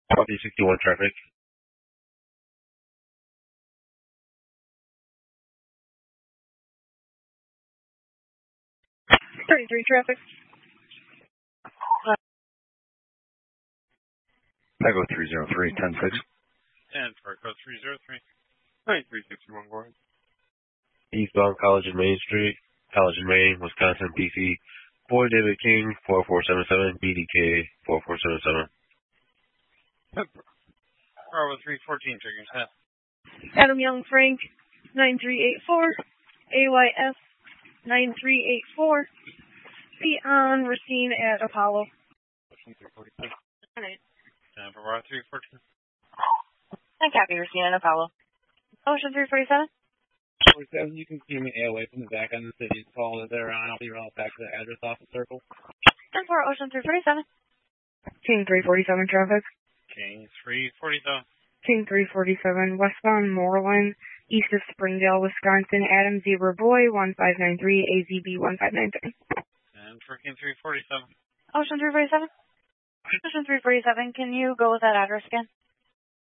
Copy 61 traffic. 33 traffic. Echo 303, 10-6. And Farco 303. 9361 Gordon. Eastbound College and Main Street, College and Main, Wisconsin, PC. Boy David King, 4477, BDK, 4477. Bravo 314, triggers set. Adam Young Frank, 9384. AYS, 9384. Be on Racine at Apollo. And Bravo 314. I copy Racine at Apollo. Ocean 347. 47, you can see me away from the back end of the city. Call it there, and I'll be right back to the address office circle. 10-4, Ocean 347. King 347 traffic. King 347. King 347, westbound Moreland, east of Springdale, Wisconsin. Adam Zebra Boy, 1593, AZB 1593. And for King 347. Ocean 347. Ocean 347, can you go with that address again?